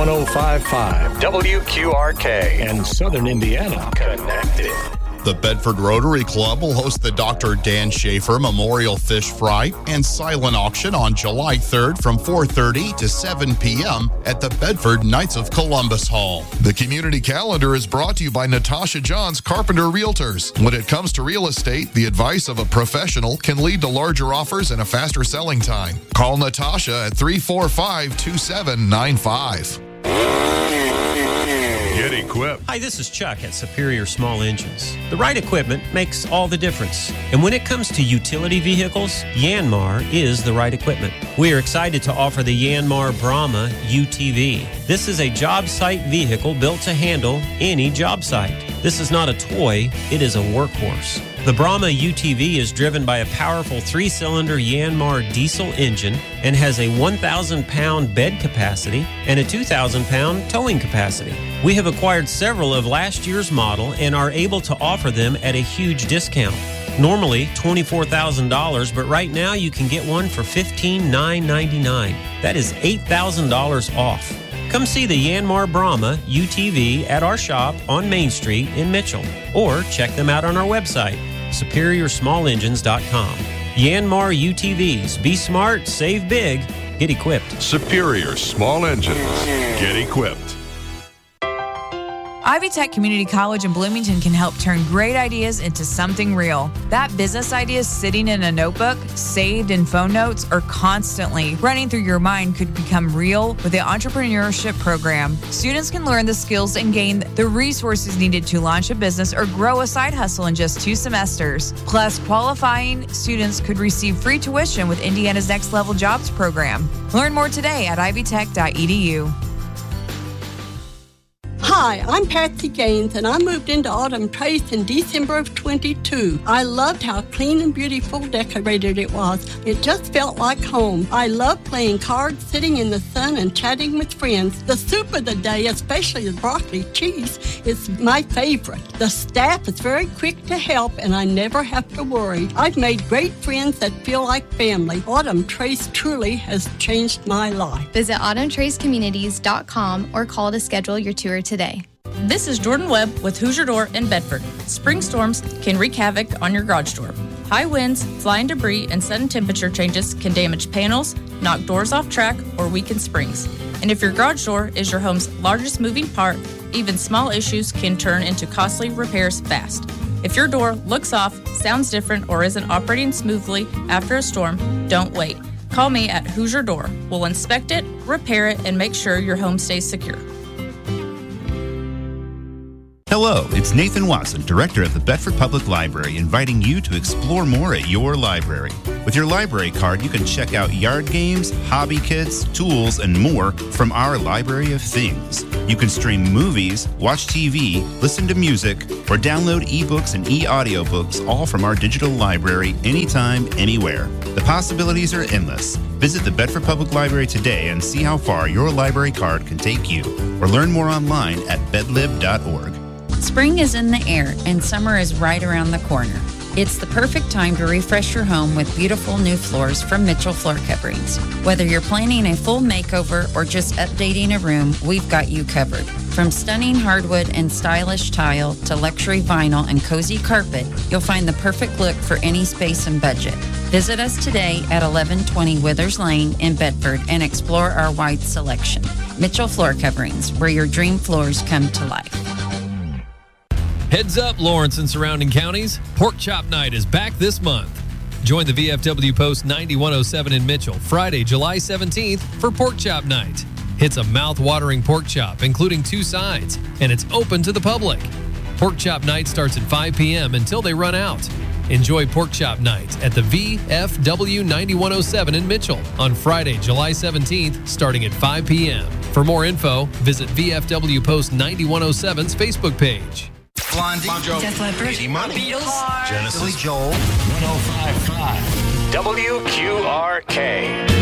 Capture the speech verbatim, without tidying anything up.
one oh five point five W Q R K. and Southern Indiana connected. The Bedford Rotary Club will host the Doctor Dan Schaefer Memorial Fish Fry and Silent Auction on July third from four thirty to seven p.m. at the Bedford Knights of Columbus Hall. The community calendar is brought to you by Natasha Johns Carpenter Realtors. When it comes to real estate, the advice of a professional can lead to larger offers and a faster selling time. Call Natasha at three four five, two seven nine five. Get equipped. Hi, this is Chuck at Superior Small Engines. The right equipment makes all the difference. And when it comes to utility vehicles, Yanmar is the right equipment. We are excited to offer the Yanmar Brahma U T V. This is a job site vehicle built to handle any job site. This is not a toy, it is a workhorse. The Brahma U T V is driven by a powerful three-cylinder Yanmar diesel engine and has a one thousand pound bed capacity and a two thousand pound towing capacity. We have acquired several of last year's model and are able to offer them at a huge discount. Normally twenty-four thousand dollars, but right now you can get one for fifteen thousand nine hundred ninety-nine dollars. That is eight thousand dollars off. Come see the Yanmar Brahma U T V at our shop on Main Street in Mitchell, or check them out on our website, superior small engines dot com. Yanmar U T Vs. Be smart, save big, get equipped. Superior Small Engines. Get equipped. Ivy Tech Community College in Bloomington can help turn great ideas into something real. That business idea sitting in a notebook, saved in phone notes, or constantly running through your mind could become real with the entrepreneurship program. Students can learn the skills and gain the resources needed to launch a business or grow a side hustle in just two semesters. Plus, qualifying students could receive free tuition with Indiana's Next Level Jobs program. Learn more today at ivy tech dot e d u. Hi, I'm Patsy Gaines, and I moved into Autumn Trace in December of twenty-two. I loved how clean and beautiful decorated it was. It just felt like home. I love playing cards, sitting in the sun, and chatting with friends. The soup of the day, especially the broccoli cheese, is my favorite. The staff is very quick to help, and I never have to worry. I've made great friends that feel like family. Autumn Trace truly has changed my life. Visit autumn trace communities dot com or call to schedule your tour today. This is Jordan Webb with Hoosier Door in Bedford. Spring storms can wreak havoc on your garage door. High winds, flying debris, and sudden temperature changes can damage panels, knock doors off track, or weaken springs. And if your garage door is your home's largest moving part, even small issues can turn into costly repairs fast. If your door looks off, sounds different, or isn't operating smoothly after a storm, don't wait. Call me at Hoosier Door. We'll inspect it, repair it, and make sure your home stays secure. Hello, it's Nathan Watson, Director at the Bedford Public Library, inviting you to explore more at your library. With your library card, you can check out yard games, hobby kits, tools, and more from our library of things. You can stream movies, watch T V, listen to music, or download ebooks and e-audiobooks, all from our digital library anytime, anywhere. The possibilities are endless. Visit the Bedford Public Library today and see how far your library card can take you, or learn more online at bedlib dot org. Spring is in the air and summer is right around the corner. It's the perfect time to refresh your home with beautiful new floors from Mitchell Floor Coverings. Whether you're planning a full makeover or just updating a room, we've got you covered. From stunning hardwood and stylish tile to luxury vinyl and cozy carpet, you'll find the perfect look for any space and budget. Visit us today at eleven twenty Withers Lane in Bedford and explore our wide selection. Mitchell Floor Coverings, where your dream floors come to life. Heads up, Lawrence and surrounding counties. Pork Chop Night is back this month. Join the V F W Post ninety-one oh seven in Mitchell Friday, July seventeenth for Pork Chop Night. It's a mouth-watering pork chop, including two sides, and it's open to the public. Pork Chop Night starts at five p.m. until they run out. Enjoy Pork Chop Night at the V F W ninety-one oh seven in Mitchell on Friday, July seventeenth, starting at five p.m. For more info, visit V F W Post ninety-one oh seven's Facebook page. Blondie, Bon Jovi, Def Leppard, Eddie Money, Beatles, Genesis, Billy Joel, one oh five point five W Q R K.